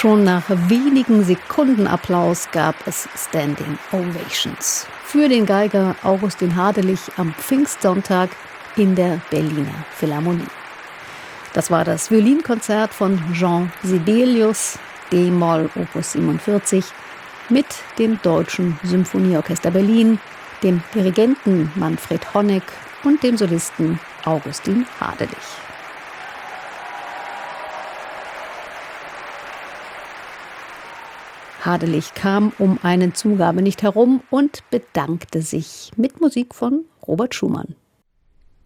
Schon nach wenigen Sekunden Applaus gab es Standing Ovations für den Geiger Augustin Hadelich am Pfingstsonntag in der Berliner Philharmonie. Das war das Violinkonzert von Jean Sibelius, d-Moll Opus 47, mit dem Deutschen Symphonieorchester Berlin, dem Dirigenten Manfred Honeck und dem Solisten Augustin Hadelich. Hadelich kam um eine Zugabe nicht herum und bedankte sich mit Musik von Robert Schumann.